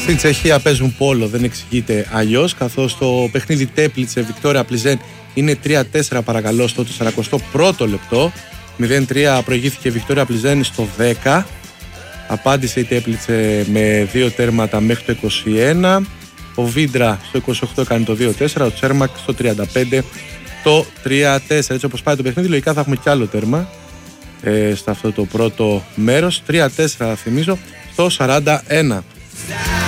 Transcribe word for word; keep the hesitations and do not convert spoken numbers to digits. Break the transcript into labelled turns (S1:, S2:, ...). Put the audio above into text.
S1: Στην Τσεχία παίζουν πόλο, δεν εξηγείται αλλιώς, καθώς το παιχνίδι Τέπλιτσε Βικτόρια Πλιζέν είναι τρία τέσσερα παρακαλώ στο σαραντά πρώτο λεπτό. μηδέν τρία προηγήθηκε η Βικτόρια Πλιζέν στο δέκα. Απάντησε η Τέπλιτσε με δύο τέρματα μέχρι το είκοσι ένα. Ο Βίντρα στο είκοσι οκτώ έκανε το δύο τέσσερα. Ο Τσέρμακ στο τριάντα πέντε το τρία τέσσερα. Έτσι όπως πάει το παιχνίδι, λογικά θα έχουμε κι άλλο τέρμα ε, σε αυτό το πρώτο μέρος. τρία τέσσερα θυμίζω στο σαράντα ένα.